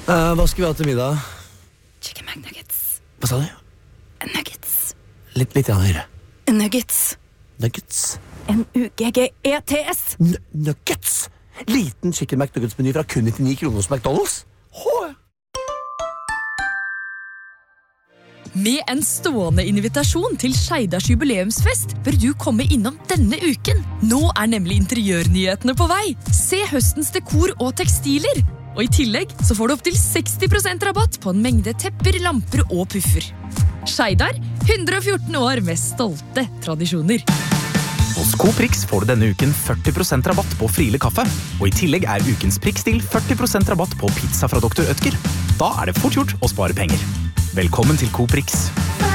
Hva skal vi ha til middag? Chicken McNuggets. Hva sa du? Nuggets. Litt høyere. Nuggets. Nuggets. N-U-G-G-E-T-S. Nuggets! Liten chicken McNuggets-meny fra kun 99 kroner hos McDonald's. Med en stående invitasjon til Skeidars jubileumsfest bør du komme innom denne uken. Nå nemlig interiørnyhetene på vei. Se høstens dekor og tekstiler. Og i tillegg så får du opp til 60% rabatt på en mengde tepper, lamper og puffer. Skeidar, 114 år med stolte tradisjoner. Hos Coprix får du denne uken 40% rabatt på Friele kaffe. Og i tillegg ukens prikkstil 40% rabatt på pizza fra Dr. Oetker. Da det fort gjort å spare penger. Velkommen til Coprix.